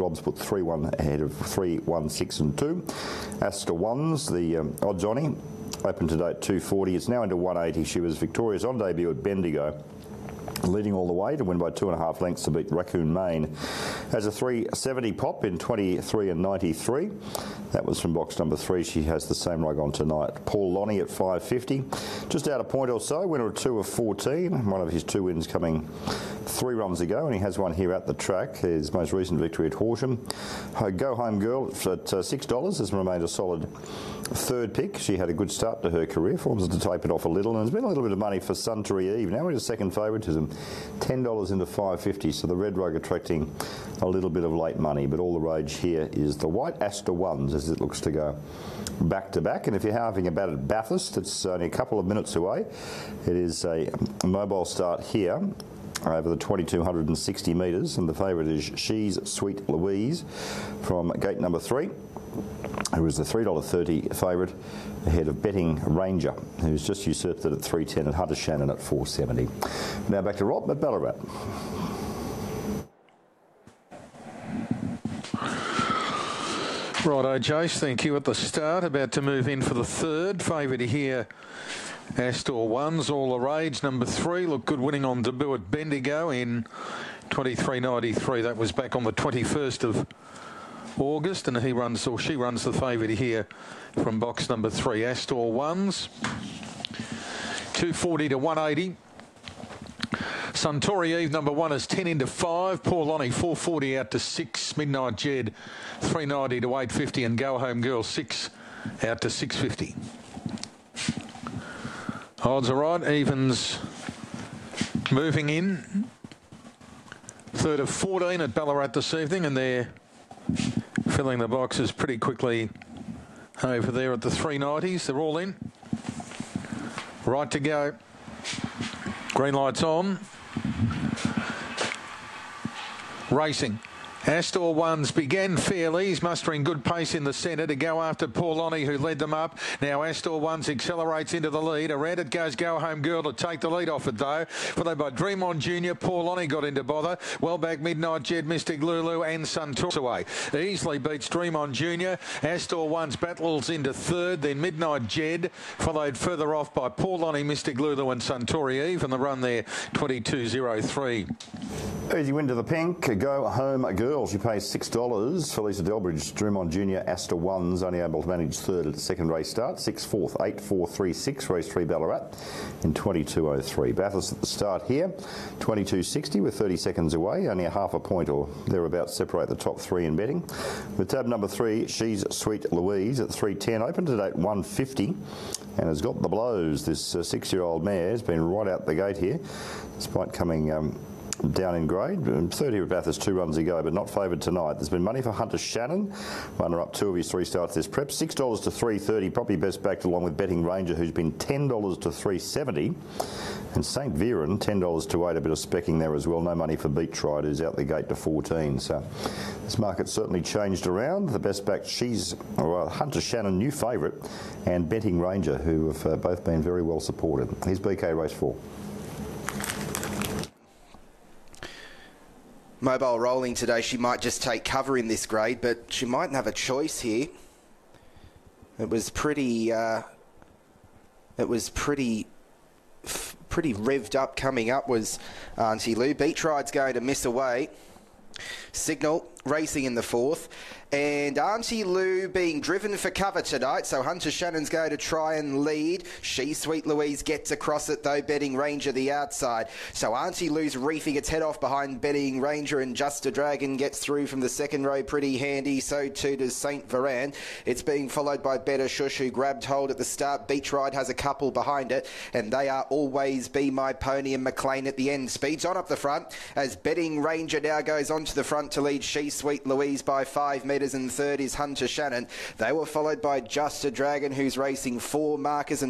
Rob's put 3-1 ahead of 3, 1, 6 and 2. Astor Ones, the odds on open today at 240. It's now into 180. She was victorious on debut at Bendigo, leading all the way to win by 2.5 lengths to beat Raccoon Main. Has a 370 pop in 23 and 93. That was from box number 3. She has the same rug on tonight. Paul Lonnie at 550. Just out a point or so. Winner of 2 of 14. One of his 2 wins coming 3 runs ago, and he has one here at the track. His most recent victory at Horsham. Her Go Home Girl at $6 has remained a solid third pick. She had a good start to her career. Forms to tape it off a little, and there's been a little bit of money for Suntory Eve. Now we're to second favouritism, $10 into $5.50. So the red rug attracting a little bit of late money, but all the rage here is the white Astor Ones as it looks to go back to back. And if you're having a bet at Bathurst, it's only a couple of minutes away. It is a mobile start here over the 2,260 metres, and the favourite is She's Sweet Louise from gate number 3, who is the $3.30 favourite ahead of Betting Ranger, who's just usurped it at 3.10, and Hunter Shannon at 4.70. Now back to Rob at Ballarat. Righto, Jace, thank you. At the start, about to move in for the third. Favourite here, Astor Ones, all the rage. Number 3, looked good winning on debut at Bendigo in 23.93. That was back on the 21st of August, and she runs the favourite here from box number 3. Astor Ones, 240 to 180. Suntory Eve, number 1, is 10 into 5. Paul Lonnie, 440 out to 6. Midnight Jed, 390 to 850. And Go Home Girl, 6 out to 650. Odds are right. Evens moving in. Third of 14 at Ballarat this evening, and they're filling the boxes pretty quickly over there at the 390s. They're all in. Right to go. Green lights on. Racing. Astor Ones began fairly. He's mustering good pace in the centre to go after Paul Lonnie, who led them up. Now Astor Ones accelerates into the lead. Around it goes Go Home Girl to take the lead off it, though. Followed by Dream On Junior. Paul Lonnie got into bother. Well back Midnight Jed, Mystic Lulu and Suntory away. Easily beats Dream On Junior. Astor Ones battles into third. Then Midnight Jed, followed further off by Paul Lonnie, Mystic Lulu and Suntory Eve. And the run there, 22.03. Easy win to the pink. Go Home Girl. She pays $6. Felicia Delbridge, Dream On Junior, Astor Ones, only able to manage third at the second race start. 6 4th, 8 4 3 6, race 3 Ballarat in 22.03. Bathurst at the start here, 22.60 with 30 seconds away. Only a half a point or thereabouts separate the top 3 in betting. With tab number 3, She's Sweet Louise at 3.10, open today at 1.50, and has got the blows. This 6-year-old mare has been right out the gate here, despite coming down in grade. Third here at Bathurst 2 runs ago, but not favoured tonight. There's been money for Hunter Shannon, runner up 2 of his 3 starts this prep. $6 to $3.30, probably best backed along with Betting Ranger, who's been $10 to $3.70. And St. Viren, $10 to 8, a bit of specking there as well. No money for Beat Tried, who's out the gate to 14. So this market's certainly changed around. The best backed, Hunter Shannon, new favourite, and Betting Ranger, who have both been very well supported. Here's BK Race 4. Mobile rolling today. She might just take cover in this grade, but she mightn't have a choice here. It was pretty revved up. Coming up was Auntie Lou. Beach Ride's going to miss away. Signal racing in the 4th. And Auntie Lou being driven for cover tonight, so Hunter Shannon's going to try and lead. She, Sweet Louise, gets across it, though. Betting Ranger the outside. So Auntie Lou's reefing its head off behind Betting Ranger, and Just a Dragon gets through from the second row pretty handy. So too does St. Varan. It's being followed by Better Shush, who grabbed hold at the start. Beach Ride has a couple behind it, and they are Always Be My Pony and McLean at the end. Speeds on up the front as Betting Ranger now goes on to the front to lead She, Sweet Louise by 5 metres, and third is Hunter Shannon. They were followed by Just a Dragon, who's racing 4 markers and